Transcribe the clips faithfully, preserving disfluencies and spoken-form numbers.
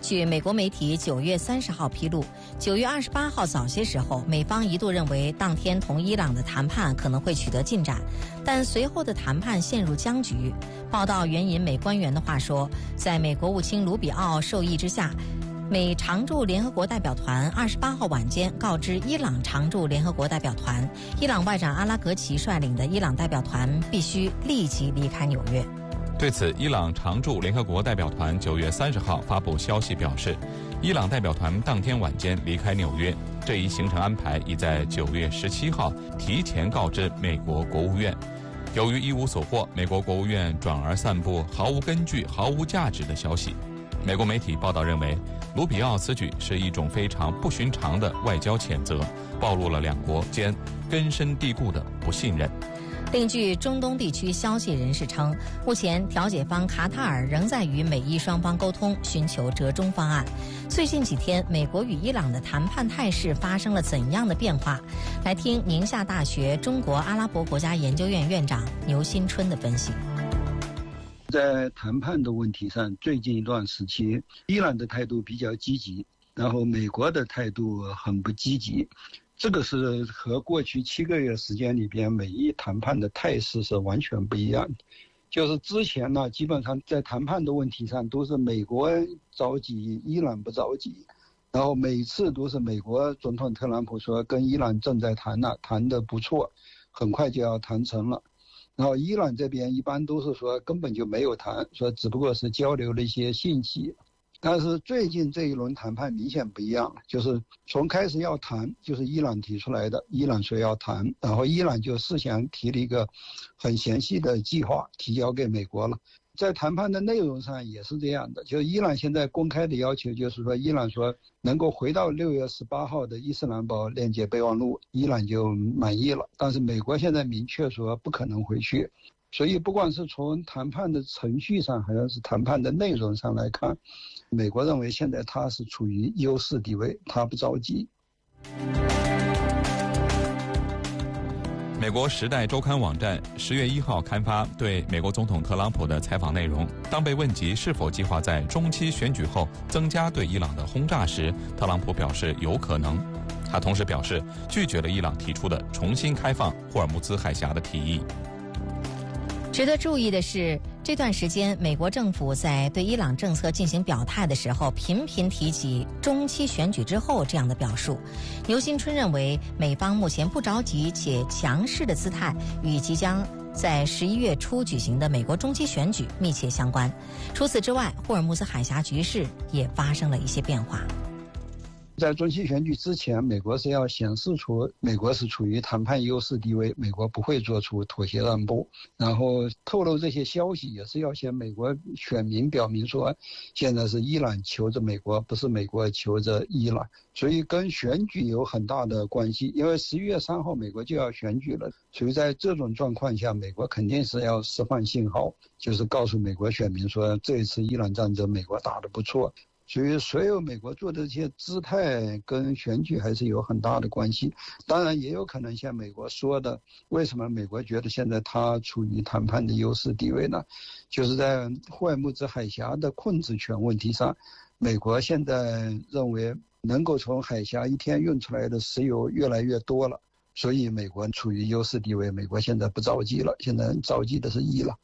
据美国媒体九月三十号披露，九月二十八号早些时候，美方一度认为当天同伊朗的谈判可能会取得进展，但随后的谈判陷入僵局。报道援引美官员的话说，在美国务卿卢比奥授意之下，美常驻联合国代表团二十八号晚间告知伊朗常驻联合国代表团，伊朗外长阿拉格齐率领的伊朗代表团必须立即离开纽约。 对此，伊朗常驻联合国代表团九月三十号发布消息表示，伊朗代表团当天晚间离开纽约，这一行程安排已在九月十七号提前告知美国国务院。由于一无所获，美国国务院转而散布毫无根据、毫无价值的消息。美国媒体报道认为，卢比奥此举是一种非常不寻常的外交谴责，暴露了两国间根深蒂固的不信任。 另据中东地区消息人士称，目前调解方卡塔尔仍在与美伊双方沟通，寻求折中方案。最近几天，美国与伊朗的谈判态势发生了怎样的变化？来听宁夏大学中国阿拉伯国家研究院院长牛新春的分析。 在谈判的问题上，最近一段时期，伊朗的态度比较积极，然后美国的态度很不积极。这个是和过去七个月时间里边美伊谈判的态势是完全不一样的。就是之前呢，基本上在谈判的问题上都是美国着急，伊朗不着急，然后每次都是美国总统特朗普说跟伊朗正在谈了，谈得不错，很快就要谈成了。然后伊朗这边一般都是说根本就没有谈，说只不过是交流了一些信息。但是最近这一轮谈判明显不一样，就是从开始要谈就是伊朗提出来的，伊朗说要谈，然后伊朗就事先提了一个很详细的计划提交给美国了。在谈判的内容上也是这样的，就是伊朗现在公开的要求就是说，伊朗说能够回到六月十八号的伊斯兰堡链接备忘录，伊朗就满意了。但是美国现在明确说不可能回去。所以不管是从谈判的程序上还是谈判的内容上来看，美国认为现在他是处于优势地位，他不着急。 美国《时代周刊》网站十月一号刊发对美国总统特朗普的采访内容。当被问及是否计划在中期选举后增加对伊朗的轰炸时，特朗普表示有可能。他同时表示拒绝了伊朗提出的重新开放霍尔木兹海峡的提议。 值得注意的是，这段时间美国政府在对伊朗政策进行表态的时候，频频提及中期选举之后这样的表述。牛新春认为，美方目前不着急且强势的姿态与即将在十一月初举行的美国中期选举密切相关。除此之外，霍尔木兹海峡局势也发生了一些变化。 在中期选举之前，美国是要显示出美国是处于谈判优势地位，美国不会做出妥协让步，然后透露这些消息也是要向美国选民表明说，现在是伊朗求着美国，不是美国求着伊朗，所以跟选举有很大的关系。因为十一月三号美国就要选举了，所以在这种状况下，美国肯定是要释放信号，就是告诉美国选民说，这一次伊朗战争美国打得不错。所以所有美国做的这些姿态跟选举还是有很大的关系。当然也有可能像美国说的，为什么美国觉得现在它处于谈判的优势地位呢？就是在霍尔木兹海峡的控制权问题上，美国现在认为能够从海峡一天运出来的石油越来越多了，所以美国处于优势地位，美国现在不着急了，现在着急的是伊朗。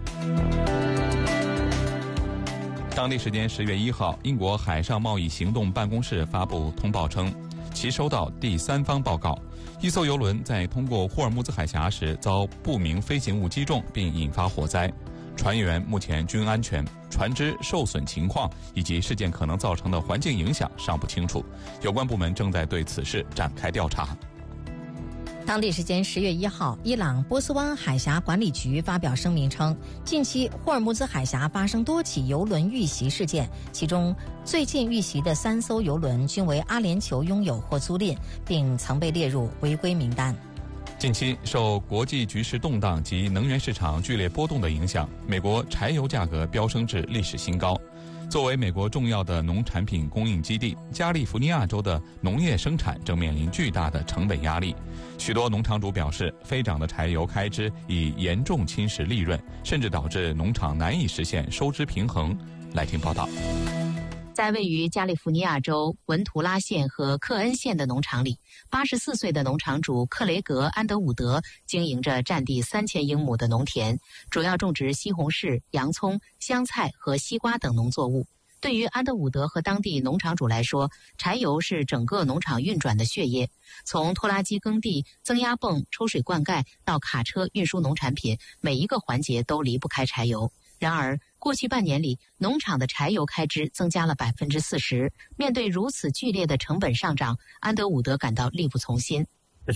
当地时间十月一号，英国海上贸易行动办公室发布通报称，其收到第三方报告，一艘油轮在通过霍尔木兹海峡时遭不明飞行物击中并引发火灾，船员目前均安全，船只受损情况以及事件可能造成的环境影响尚不清楚，有关部门正在对此事展开调查。 当地时间十月一号，伊朗波斯湾海峡管理局发表声明称，近期霍尔木兹海峡发生多起油轮遇袭事件，其中最近遇袭的三艘油轮均为阿联酋拥有或租赁，并曾被列入违规名单。 近期受国际局势动荡及能源市场剧烈波动的影响，美国柴油价格飙升至历史新高。作为美国重要的农产品供应基地，加利福尼亚州的农业生产正面临巨大的成本压力。许多农场主表示，飞涨的柴油开支已严重侵蚀利润，甚至导致农场难以实现收支平衡。来听报道。 在位于加利福尼亚州文图拉县和克恩县的农场里，八十四岁的农场主克雷格·安德伍德经营着占地三千英亩的农田，主要种植西红柿、洋葱、香菜和西瓜等农作物。对于安德伍德和当地农场主来说，柴油是整个农场运转的血液。从拖拉机耕地、增压泵抽水灌溉到卡车运输农产品，每一个环节都离不开柴油。然而，过去半年里，农场的柴油开支增加了百分之四十。面对如此剧烈的成本上涨，安德伍德感到力不从心。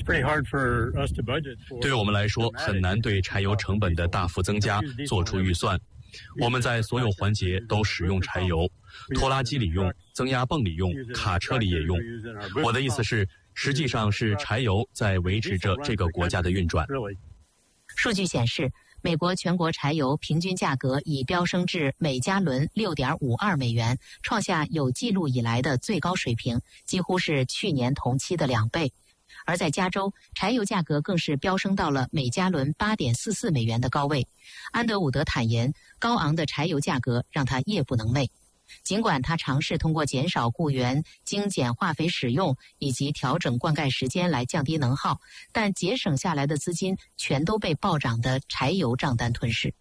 对我们来说，很难对柴油成本的大幅增加做出预算。我们在所有环节都使用柴油，拖拉机里用，增压泵里用，卡车里也用。我的意思是，实际上是柴油在维持着这个国家的运转。 数据显示，美国全国柴油平均价格已飙升至每加仑 六点五二美元，创下有记录以来的最高水平，几乎是去年同期的两倍。而在加州，柴油价格更是飙升到了每加仑 八点四四美元的高位。安德伍德坦言，高昂的柴油价格让他夜不能寐。尽管他尝试通过减少雇员、精简化肥使用以及调整灌溉时间来降低能耗，但节省下来的资金全都被暴涨的柴油账单吞噬。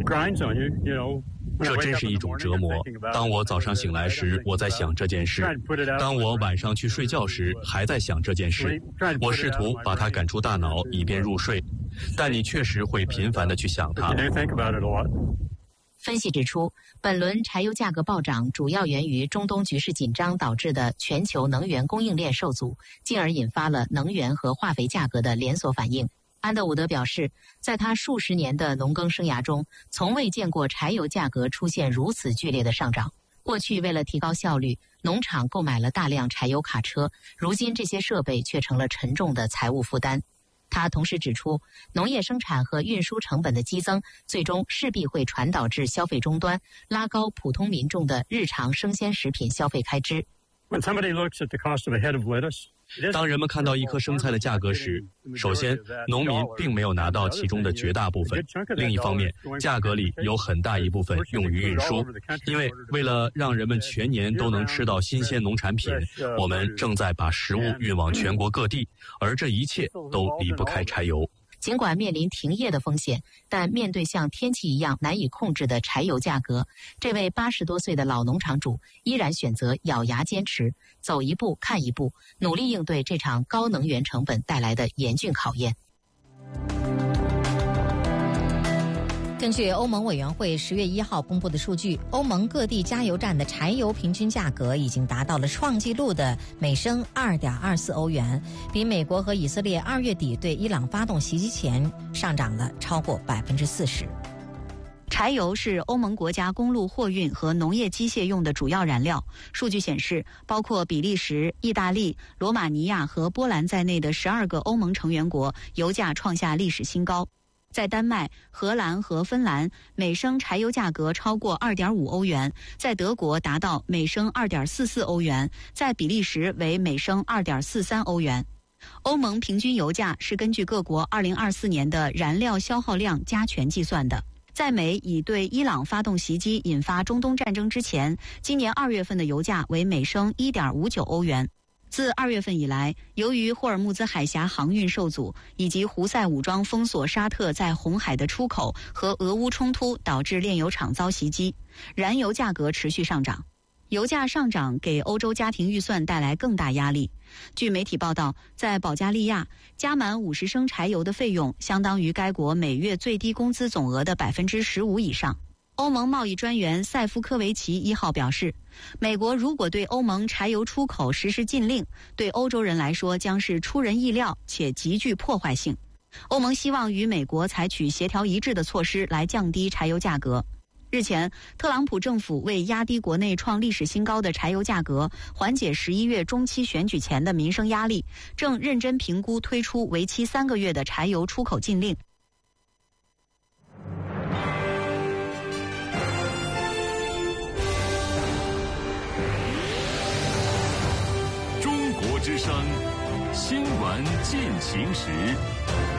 这真是一种折磨。当我早上醒来时，我在想这件事；当我晚上去睡觉时，还在想这件事。我试图把它赶出大脑，以便入睡，但你确实会频繁地去想它。 分析指出，本轮柴油价格暴涨主要源于中东局势紧张导致的全球能源供应链受阻，进而引发了能源和化肥价格的连锁反应。安德伍德表示，在他数十年的农耕生涯中，从未见过柴油价格出现如此剧烈的上涨。过去为了提高效率，农场购买了大量柴油卡车，如今这些设备却成了沉重的财务负担。他同时指出，农业生产和运输成本的激增，最终势必会传导至消费终端，拉高普通民众的日常生鲜食品消费开支。 当人们看到一颗生菜的价格时，首先，农民并没有拿到其中的绝大部分。另一方面，价格里有很大一部分用于运输，因为为了让人们全年都能吃到新鲜农产品，我们正在把食物运往全国各地，而这一切都离不开柴油。 尽管面临停业的风险，但面对像天气一样难以控制的柴油价格，这位八十多岁的老农场主依然选择咬牙坚持，走一步看一步，努力应对这场高能源成本带来的严峻考验。根据欧盟委员会十月一号公布的数据，欧盟各地加油站的柴油平均价格已经达到了创纪录的每升 二点二四欧元，比美国和以色列二月底对伊朗发动袭击前上涨了超过百分之四十。柴油是欧盟国家公路货运和农业机械用的主要燃料。数据显示，包括比利时、意大利、罗马尼亚和波兰在内的十二个欧盟成员国油价创下历史新高。在丹麦、荷兰和芬兰，每升柴油价格超过 二点五欧元；在德国达到每升 二点四四欧元；在比利时为每升 二点四三欧元。欧盟平均油价是根据各国二零二四年的燃料消耗量加权计算的。在美已对伊朗发动袭击引发中东战争之前，今年二月份的油价为每升 一点五九欧元。自二月份以来，由于霍尔木兹海峡航运受阻，以及胡塞武装封锁沙特在红海的出口和俄乌冲突导致炼油厂遭袭击，燃油价格持续上涨。油价上涨给欧洲家庭预算带来更大压力。据媒体报道，在保加利亚，加满五十升柴油的费用相当于该国每月最低工资总额的百分之十五以上。欧盟贸易专员塞夫科维奇一号表示，美国如果对欧盟柴油出口实施禁令，对欧洲人来说将是出人意料且极具破坏性。欧盟希望与美国采取协调一致的措施来降低柴油价格。日前，特朗普政府为压低国内创历史新高的柴油价格，缓解十一月中期选举前的民生压力，正认真评估推出为期三个月的柴油出口禁令。 中国之声，新闻进行时。